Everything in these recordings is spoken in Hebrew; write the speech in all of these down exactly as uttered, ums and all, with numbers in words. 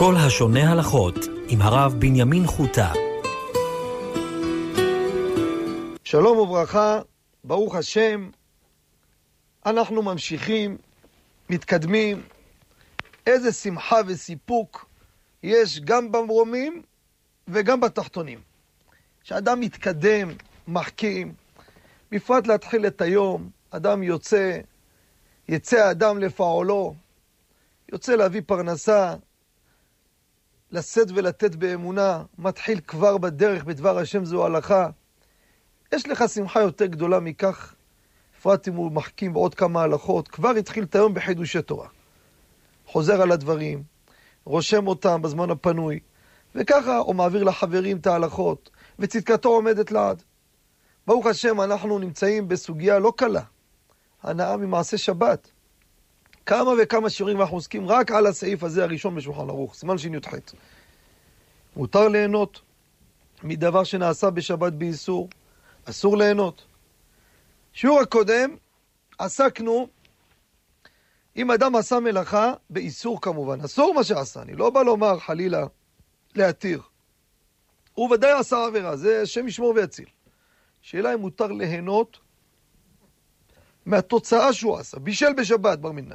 כל השונה הלכות עם הרב בנימין חוטה. שלום וברכה, ברוך השם, אנחנו ממשיכים, מתקדמים. איזה שמחה וסיפוק יש גם במרומים וגם בתחתונים. שאדם מתקדם, מחכים, בפרט להתחיל את היום, אדם יוצא, יצא האדם לפעולו, יוצא להביא פרנסה, לשאת ולתת באמונה, מתחיל כבר בדרך בדבר השם זו הלכה. יש לך שמחה יותר גדולה מכך, בפרט אם הוא מחכים בעוד כמה הלכות, כבר התחיל את היום בחידושי תורה. חוזר על הדברים, רושם אותם בזמן הפנוי, וככה הוא מעביר לחברים את ההלכות, וצדקתו עומדת לעד. ברוך השם, אנחנו נמצאים בסוגיה לא קלה, הנאה ממעשה שבת. כמה וכמה שיעורים אנחנו עוסקים רק על הסעיף הזה הראשון בשולחן ערוך, סימן שי"ח. מותר ליהנות מדבר שנעשה בשבת באיסור, אסור ליהנות. שיעור הקודם עסקנו אם אדם עשה מלאכה באיסור כמובן, אסור מה שעשה, אני לא בא לומר חלילה להתיר. הוא ודאי עשה עבירה, זה השם ישמור ויציל. שאלה אם מותר ליהנות מהתוצאה שהוא עשה, בישל בשבת בר מינן.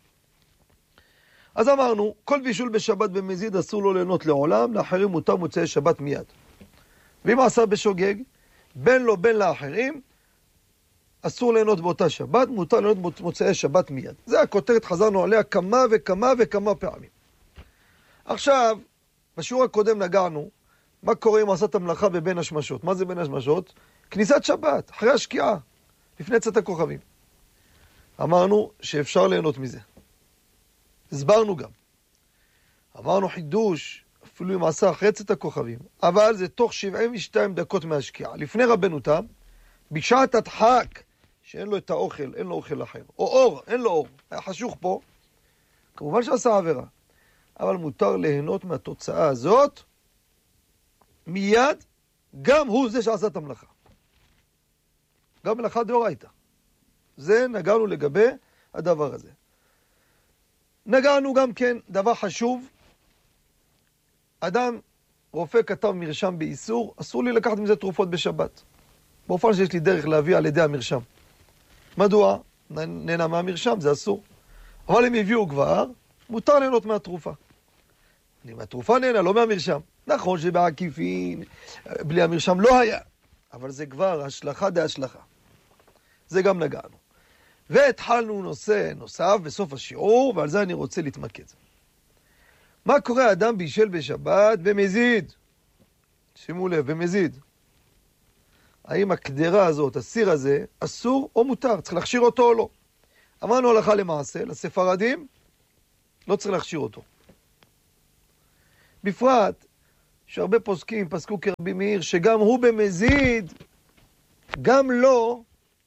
אז אמרנו, כל בישול בשבת במזיד אסור לו ליהנות לעולם, לאחרים מותר מוצאי שבת מיד. ואם עשה בשוגג, בין לו בין לאחרים, אסור ליהנות באותה שבת, מותר ליהנות מוצאי שבת מיד. זה הכותרת, חזרנו עליה כמה וכמה וכמה פעמים. עכשיו, בשיעור הקודם נגענו, מה קורה אם עשה את המלאכה בבין השמשות? מה זה בין השמשות? כניסת שבת, אחרי השקיעה, לפני צאת הכוכבים. אמרנו שאפשר ליהנות מזה. הסברנו גם. אמרנו חידוש, אפילו אם עשה אחרי צאת הכוכבים, אבל זה תוך שבעים ושתיים דקות מהשקיעה. לפני רבנו תם, בשעת הדחק, שאין לו את האוכל, אין לו אוכל אחר. או אור, אין לו אור. היה חשוך פה. כמובן שעשה עבירה. אבל מותר ליהנות מהתוצאה הזאת, מיד, גם הוא זה שעשה את המלאכה. גם מלאכה דאורייתא. זה נגענו לגבי הדבר הזה. נגענו גם כן דבר חשוב. אדם, רופא כתב מרשם באיסור, אסור לי לקחת מזה תרופות בשבת. באופן שיש לי דרך להביא על ידי המרשם. מדוע? נהנה מהמרשם, זה אסור. אבל אם הביאו כבר, מותר ליהנות מהתרופה. אני מהתרופה נהנה, לא מהמרשם. נכון שבעקיפין, בלי המרשם לא היה. אבל זה כבר השלכה דה השלכה. זה גם נגענו. והתחלנו נושא נוסף בסוף השיעור, ועל זה אני רוצה להתמקד. מה קורה אדם בישל בשבת במזיד? שימו לב, במזיד. האם הקדרה הזאת, הסיר הזה, אסור או מותר? צריך להכשיר אותו או לא? אמרנו הלכה למעשה, לספרדים, לא צריך להכשיר אותו. בפרט, שהרבה פוסקים פסקו כרבי מאיר, שגם הוא במזיד, גם לא,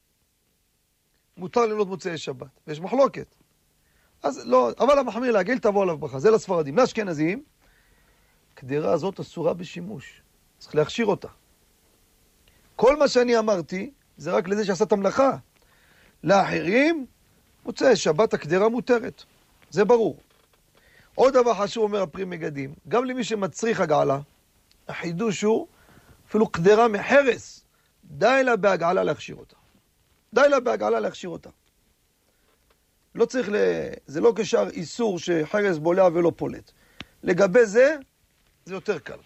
מותר ליהנות מוצאי שבת. ויש מחלוקת. אז לא, אבל המחמיר להגיל תבוא עליו ברכה. זה לספרדים. לאשכנזים, קדרה הזאת אסורה בשימוש. צריך להכשיר אותה. כל מה שאני אמרתי, זה רק לזה שעשה את המלאכה. לאחרים, מוצאי שבת הקדרה מותרת. זה ברור. עוד דבר חשוב אומר הפרי מגדים, גם למי שמצריך הגעלה, החידוש הוא אפילו קדרה מחרס, די לה בהגעלה להכשיר אותה. די לה בהגעלה להכשיר אותה. לא צריך, ל... זה לא כשאר איסור שחרס בולע ולא פולט. לגבי זה, זה יותר קל.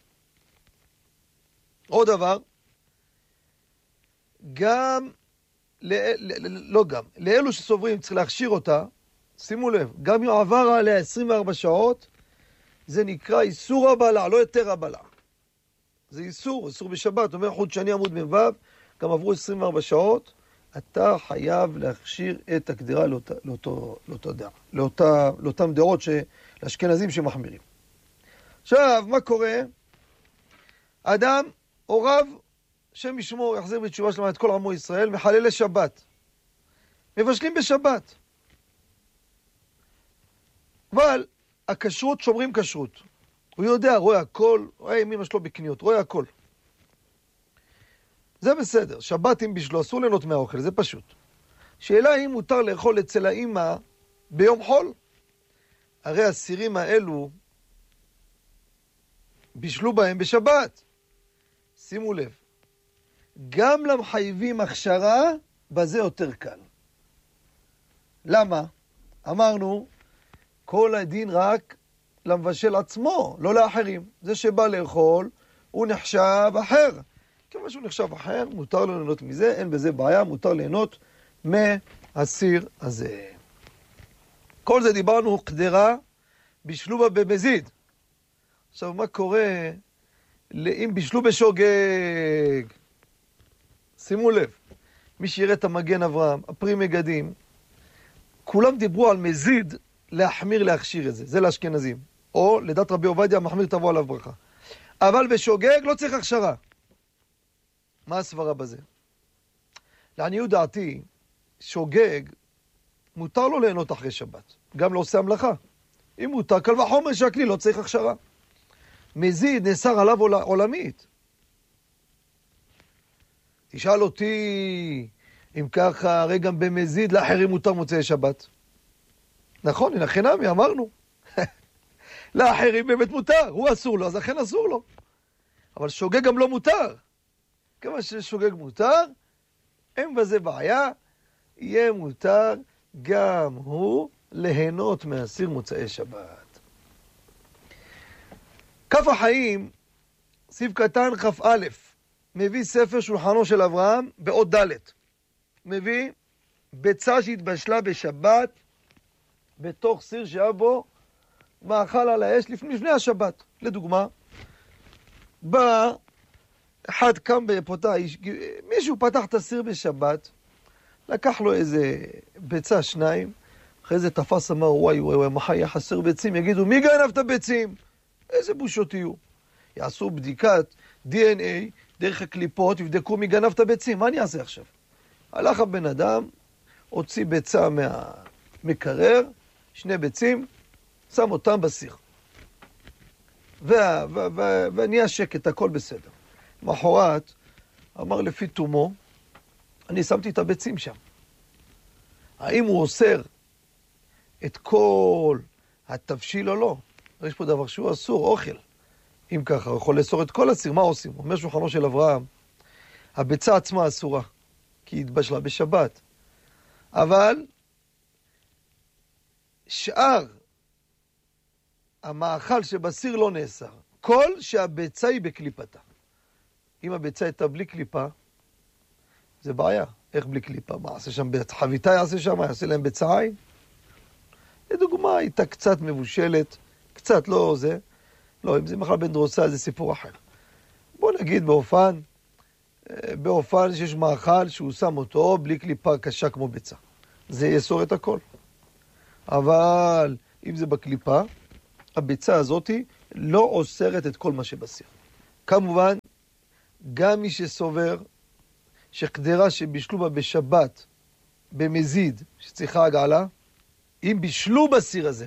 עוד דבר, גם, ל... ל... לא גם, לאלו שסוברים צריך להכשיר אותה, שימו לב, גם אם עבר עליה עשרים וארבע שעות, זה נקרא איסור הבלע, לא יותר הבלע. זה איסור, איסור בשבת, אומר חוד שני עמוד מבב, גם עברו עשרים וארבע שעות, אתה חייב להכשיר את הקדרה לאותה, לאותו, לאותו דעה, לאותה, לאותם דעות של האשכנזים שמחמירים. עכשיו, מה קורה? אדם, הוריו, שם ישמור, יחזיר בתשובה שלמה את כל עמו ישראל, מחללי שבת. מבשלים בשבת. אבל הכשרות שומרים כשרות. הוא יודע, רואה הכל, רואה עם אמא שלו בקניות, רואה הכל. זה בסדר, שבת אם בשלו, אסור ליהנות מהאוכל, זה פשוט. שאלה אם מותר לאכול אצל האמא ביום חול. הרי הסירים האלו בישלו בהם בשבת. שימו לב, גם למחייבים הכשרה, בזה יותר קל. למה? אמרנו, כל הדין רק למבשל עצמו, לא לאחרים. זה שבא לאכול, הוא נחשב אחר. כיוון שהוא נחשב אחר, מותר לו ליהנות מזה, אין בזה בעיה, מותר ליהנות מהסיר הזה. כל זה דיברנו קדרה, בישלו בה במזיד. עכשיו, מה קורה אם בישלו בשוגג? שימו לב, מי שיראה את המגן אברהם, הפרי מגדים, כולם דיברו על מזיד להחמיר להכשיר את זה, זה לאשכנזים. או לדת רבי עובדיה, מחמיר תבוא עליו ברכה. אבל בשוגג לא צריך הכשרה. מה הסברה בזה? לעניות דעתי, שוגג, מותר לו ליהנות אחרי שבת. גם לא עושה המלאכה. אם מותר, קל וחומר שהכלי לא צריך הכשרה. מזיד נאסר עליו עולמית. תשאל אותי, אם ככה, הרי גם במזיד לאחרים מותר מוצאי שבת. נכון, הנה חינמי, אמרנו. לאחרים באמת מותר, הוא אסור לו, אז אכן אסור לו. אבל שוגג גם לא מותר. כמה ששוגג מותר, אין בזה בעיה, יהיה מותר גם הוא ליהנות מהסיר מוצאי שבת. כף החיים, סעיף קטן כף א', מביא ספר שולחנו של אברהם בעוד ד'. מביא ביצה שהתבשלה בשבת, בתוך סיר שהיה בו מאכל על האש לפני, לפני השבת. לדוגמה, בא אחד קם בפותה, מישהו פתח את הסיר בשבת, לקח לו איזה ביצה שניים, אחרי זה תפס אמר, וואי וואי וואי, מה היה חסר ביצים? יגידו, מי גנב את הביצים? איזה בושות יהיו. יעשו בדיקת די אן איי דרך הקליפות, יבדקו מי גנב את הביצים. מה אני אעשה עכשיו? הלך הבן אדם, הוציא ביצה מהמקרר, שני ביצים, שם אותם בסיר. ונהיה שקט, הכל בסדר. מאחורת, אמר לפי תומו, אני שמתי את הביצים שם. האם הוא אוסר את כל התבשיל או לא? יש פה דבר שהוא אסור, אוכל. אם ככה, הוא יכול לאסור את כל הסיר, מה עושים? אומר שולחנו של אברהם, הביצה עצמה אסורה, כי היא התבשלה בשבת. אבל שאר המאכל שבסיר לא נאסר, כל שהביצה היא בקליפתה. אם הביצה הייתה בלי קליפה, זה בעיה. איך בלי קליפה? מה עשה שם? חביתה יעשה שם? מה יעשה להם ביצה עין? לדוגמה, הייתה קצת מבושלת, קצת לא זה. לא, אם זה מחל בן דרוסה, זה סיפור אחר. בוא נגיד באופן, באופן שיש מאכל שהוא שם אותו בלי קליפה קשה כמו ביצה. זה יסור את הכל. אבל אם זה בקליפה, הביצה הזאת לא אוסרת את כל מה שבסיר. כמובן, גם מי שסובר שחדרה שבישלו בה בשבת, במזיד, שצריכה הגעלה, אם בישלו בסיר הזה,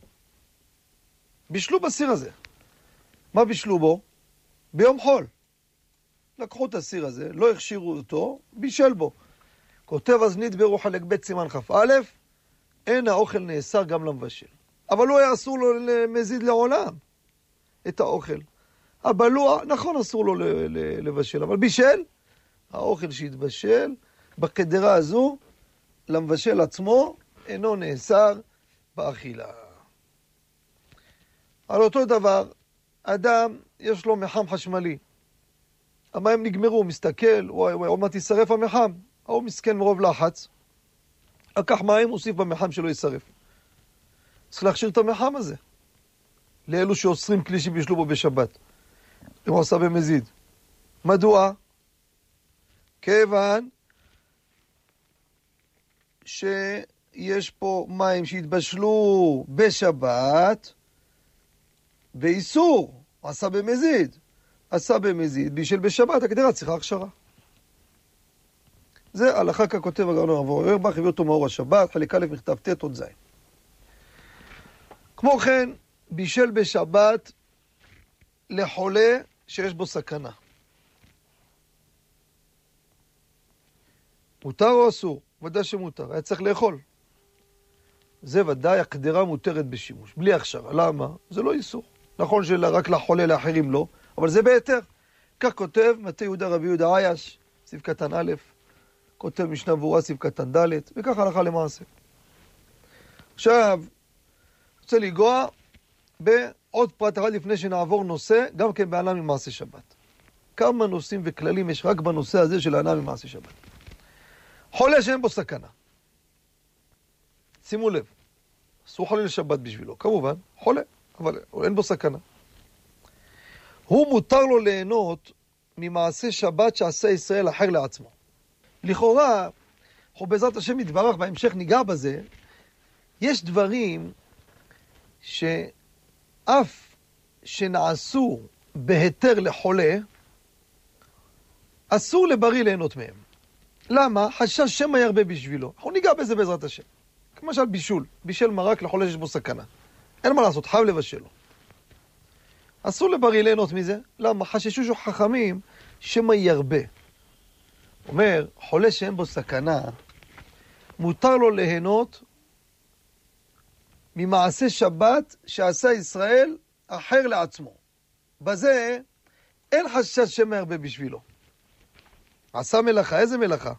בישלו בסיר הזה. מה בישלו בו? ביום חול. לקחו את הסיר הזה, לא הכשירו אותו, בישל בו. כותב אז נדברו חלק ב' סימן כף א', אין האוכל נאסר גם למבשל. אבל לא היה אסור לו למזיד לעולם את האוכל. הבלוע, נכון אסור לו לבשל, אבל בישל, האוכל שהתבשל, בקדרה הזו, למבשל עצמו, אינו נאסר באכילה. על אותו דבר, אדם, יש לו מחם חשמלי. המים נגמרו, הוא מסתכל, וואי וואי, עוד מעט ישרף המחם. הוא מסכן מרוב לחץ. לקח מים, הוסיף במחם שלו ישרף. צריך להכשיר את המחם הזה. לאלו שאוסרים כלי שבישלו בו בשבת. אם הוא עושה במזיד. מדוע? כיוון שיש פה מים שהתבשלו בשבת ואיסור, עשה במזיד. עשה במזיד, בישל בשבת, הקדרה צריכה הכשרה. זה הלכה ככותב הגאון הרב אוירבך, הביא אותו מאור השבת, חלק א' מכתב ט' עוד ז'. כמו כן, בישל בשבת לחולה שיש בו סכנה. מותר או אסור? ודאי שמותר, היה צריך לאכול. זה ודאי הקדרה מותרת בשימוש, בלי הכשרה. למה? זה לא איסור. נכון שרק לחולה, לאחרים לא, אבל זה בהיתר. כך כותב מטה יהודה רבי יהודה עייש, סעיף קטן א', כותב משנה ברורה סעיף קטן ד', וכך הלכה למעשה. עכשיו, רוצה לגוע בעוד פרט אחד לפני שנעבור נושא, גם כן בהנאה ממעשה שבת. כמה נושאים וכללים יש רק בנושא הזה של ההנאה ממעשה שבת. חולה שאין בו סכנה. שימו לב, אסור חלילה שבת בשבילו, כמובן, חולה, אבל אין בו סכנה. הוא מותר לו ליהנות ממעשה שבת שעשה ישראל אחר לעצמו. לכאורה, אנחנו בעזרת השם יתברך, בהמשך ניגע בזה, יש דברים שאף שנעשו בהיתר לחולה, אסור לבריא ליהנות מהם. למה? חשש שמא ירבה בשבילו. אנחנו ניגע בזה בעזרת השם. למשל בישול, בישל מרק לחולה שיש בו סכנה. אין מה לעשות, חייב לבשל לו. אסור לבריא ליהנות מזה. למה? חששו שהוא חכמים שמא ירבה. אומר, חולה שאין בו סכנה, מותר לו ליהנות ממעשה שבת שעשה ישראל אחר לעצמו. בזה אין חשש שמא ירבה בשבילו. עשה מלאכה, איזה מלאכה?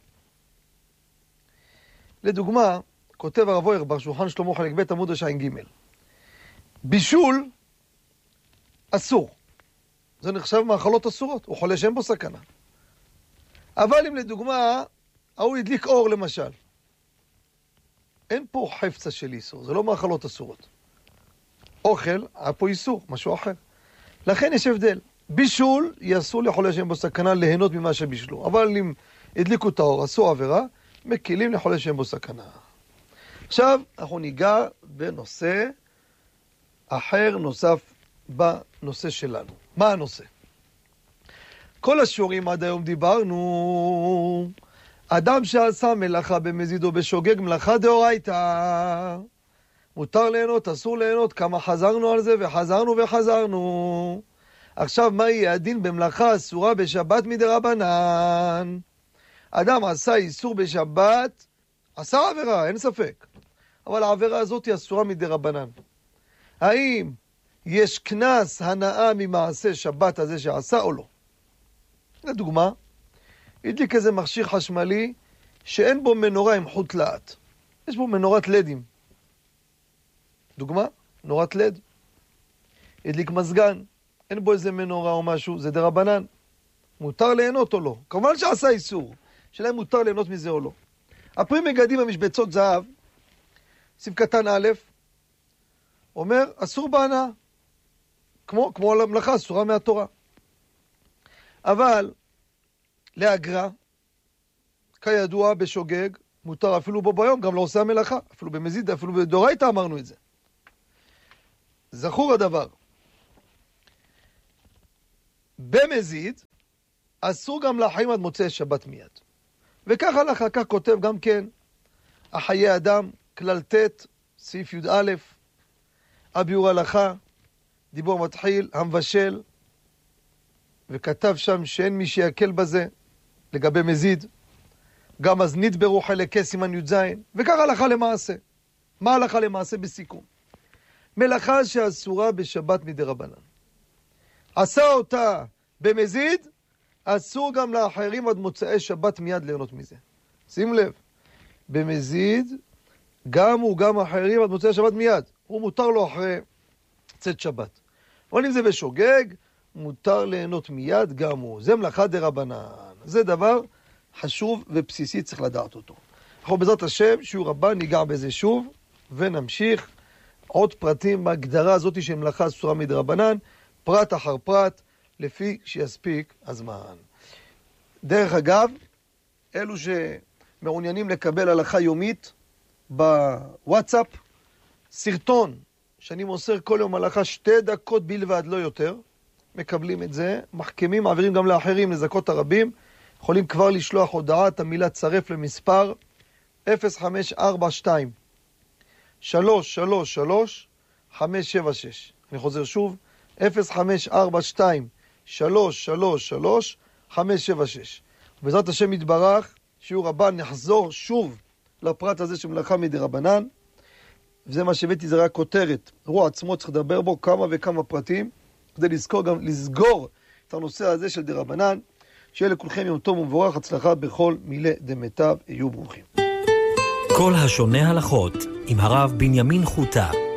לדוגמה, כותב הרב אוירבך, שולחן שלמה חלק ב' עמוד השעין ג', בישול אסור. זה נחשב מאכלות אסורות, הוא חולה שאין בו סכנה. אבל אם לדוגמה, הוא הדליק אור למשל, אין פה חפצה של איסור, זה לא מאכלות אסורות. אוכל, היה פה איסור, משהו אחר. לכן יש הבדל. בישול יאסור לחולה שאין בו סכנה ליהנות ממה שבישלו. אבל אם הדליקו את האור, עשו עבירה, מקילים לחולה שאין בו סכנה. עכשיו אנחנו ניגע בנושא אחר נוסף בנושא שלנו. מה הנושא? כל השיעורים עד היום דיברנו, אדם שעשה מלאכה במזיד או בשוגג מלאכה דאורייתא, מותר ליהנות, אסור ליהנות, כמה חזרנו על זה וחזרנו וחזרנו. עכשיו מה יהיה הדין במלאכה אסורה בשבת מדרבנן? אדם עשה איסור בשבת, עשה עבירה, אין ספק. אבל העבירה הזאת היא אסורה מדרבנן. האם יש כנס הנאה ממעשה שבת הזה שעשה או לא? לדוגמה, הדליק איזה מכשיר חשמלי שאין בו מנורה עם חוט לאט. יש בו מנורת לדים. דוגמה, נורת לד. הדליק מזגן, אין בו איזה מנורה או משהו, זה דרבנן. מותר ליהנות או לא? כמובן שעשה איסור. שאלה אם מותר ליהנות מזה או לא. הפרי מגדים במשבצות זהב, סעיף קטן א', אומר, אסור בהנאה. כמו, כמו למלאכה, אסורה מהתורה. אבל, להגרע, כידוע בשוגג, מותר אפילו בו ביום, גם לא עושה המלאכה, אפילו במזיד, אפילו בדאורייתא אמרנו את זה. זכור הדבר. במזיד, אסור גם להחרים עד מוצאי שבת מיד. וכך הלכה, כך כותב גם כן, החיי אדם, כלל ט', סעיף י"א, הביאור הלכה, דיבור מתחיל, המבשל, וכתב שם שאין מי שיקל בזה, לגבי מזיד, גם אז נדברו חלקי סימן י"ז, וכך הלכה למעשה. מה הלכה למעשה בסיכום? מלאכה שאסורה בשבת מדרבנן. עשה אותה במזיד, אסור גם לאחרים עד מוצאי שבת מיד ליהנות מזה. שים לב, במזיד, גם הוא גם אחרים עד מוצאי שבת מיד. הוא מותר לו אחרי צאת שבת. אבל אם זה בשוגג, מותר ליהנות מיד גם הוא. זה מלאכה דרבנן. זה דבר חשוב ובסיסי, צריך לדעת אותו. אנחנו בעזרת השם, שיעור הבא, ניגע בזה שוב, ונמשיך עוד פרטים בהגדרה הזאת של מלאכה אסורה מדרבנן, פרט אחר פרט, לפי שיספיק הזמן. דרך אגב, אלו שמעוניינים לקבל הלכה יומית בוואטסאפ, סרטון שאני מוסר כל יום הלכה שתי דקות בלבד, לא יותר, מקבלים את זה, מחכמים, מעבירים גם לאחרים, לזכות הרבים, יכולים כבר לשלוח הודעה, את המילה צרף למספר אפס חמש ארבע שתיים שלוש שלוש שלוש חמש שבע שש. אני חוזר שוב, אפס חמש ארבע שתיים שלוש שלוש שלוש חמש שבע שש. ובעזרת השם יתברך, שיעור הבא נחזור שוב לפרט הזה של מלאכה מדרבנן, וזה מה שהבאתי, זה רק כותרת. הוא עצמו צריך לדבר בו כמה וכמה פרטים, כדי לזכור גם, לסגור את הנושא הזה של דרבנן. שיהיה לכולכם יום טוב ומבורך, הצלחה בכל מילי דמיטב, יהיו ברוכים. כל השונה הלכות עם הרב בנימין חוטה.